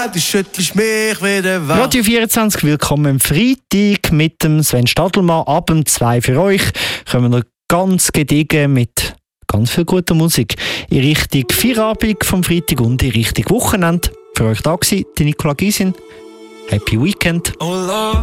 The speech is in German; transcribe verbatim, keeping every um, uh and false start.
Du schüttelst mich wieder wach. Radio vierundzwanzig, willkommen am Freitag mit dem Sven Stadelmann. Ab um zwei für euch kommen wir ganz gediegen mit ganz viel guter Musik in Richtung Feierabend vom Freitag und in Richtung Wochenende. Für euch da gewesen, die Nicola Gysin. Happy Weekend. Oh Lord.